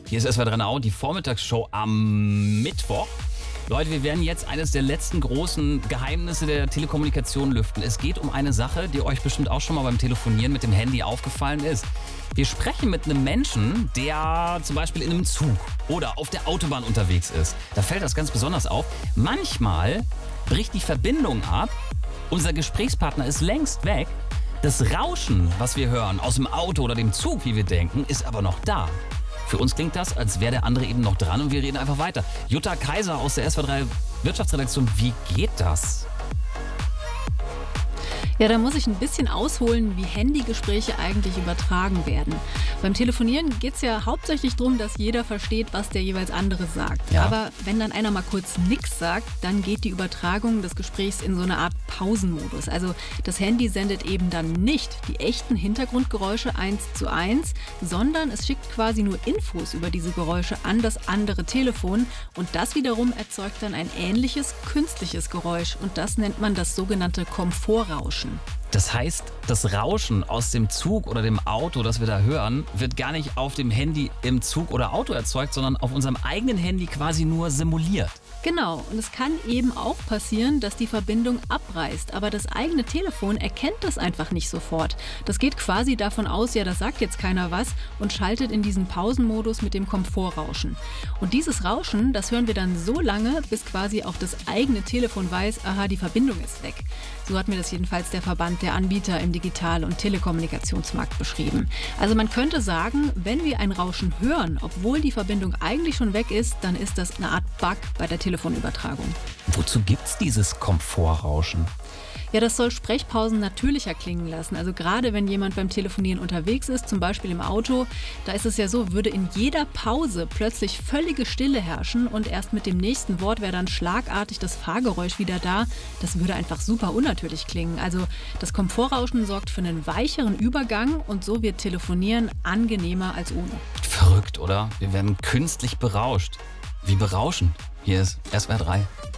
Hier ist SWR 3 Now, die Vormittagsshow am Mittwoch. Leute, wir werden jetzt eines der letzten großen Geheimnisse der Telekommunikation lüften. Es geht um eine Sache, die euch bestimmt auch schon mal beim Telefonieren mit dem Handy aufgefallen ist. Wir sprechen mit einem Menschen, der zum Beispiel in einem Zug oder auf der Autobahn unterwegs ist. Da fällt das ganz besonders auf. Manchmal bricht die Verbindung ab, unser Gesprächspartner ist längst weg. Das Rauschen, was wir hören aus dem Auto oder dem Zug, wie wir denken, ist aber noch da. Für uns klingt das, als wäre der andere eben noch dran und wir reden einfach weiter. Jutta Kaiser aus der SWR 3 Wirtschaftsredaktion, wie geht das? Ja, da muss ich ein bisschen ausholen, wie Handygespräche eigentlich übertragen werden. Beim Telefonieren geht es ja hauptsächlich darum, dass jeder versteht, was der jeweils andere sagt. Ja. Aber wenn dann einer mal kurz nichts sagt, dann geht die Übertragung des Gesprächs in so eine Art Pausenmodus. Also das Handy sendet eben dann nicht die echten Hintergrundgeräusche 1:1, sondern es schickt quasi nur Infos über diese Geräusche an das andere Telefon. Und das wiederum erzeugt dann ein ähnliches künstliches Geräusch. Und das nennt man das sogenannte Komfortrauschen. Das heißt, das Rauschen aus dem Zug oder dem Auto, das wir da hören, wird gar nicht auf dem Handy im Zug oder Auto erzeugt, sondern auf unserem eigenen Handy quasi nur simuliert. Genau, und es kann eben auch passieren, dass die Verbindung abreißt, aber das eigene Telefon erkennt das einfach nicht sofort. Das geht quasi davon aus, ja, da sagt jetzt keiner was und schaltet in diesen Pausenmodus mit dem Komfortrauschen. Und dieses Rauschen, das hören wir dann so lange, bis quasi auch das eigene Telefon weiß, aha, die Verbindung ist weg. So hat mir das jedenfalls der Verband der Anbieter im Digital- und Telekommunikationsmarkt beschrieben. Also man könnte sagen, wenn wir ein Rauschen hören, obwohl die Verbindung eigentlich schon weg ist, dann ist das eine Art Bug bei der Telefonübertragung. Wozu gibt's dieses Komfortrauschen? Ja, das soll Sprechpausen natürlicher klingen lassen. Also gerade wenn jemand beim Telefonieren unterwegs ist, zum Beispiel im Auto, da ist es ja so, würde in jeder Pause plötzlich völlige Stille herrschen und erst mit dem nächsten Wort wäre dann schlagartig das Fahrgeräusch wieder da. Das würde einfach super unnatürlich klingen. Also das Komfortrauschen sorgt für einen weicheren Übergang und so wird Telefonieren angenehmer als ohne. Verrückt, oder? Wir werden künstlich berauscht. Wie berauschend. Hier ist SWR 3.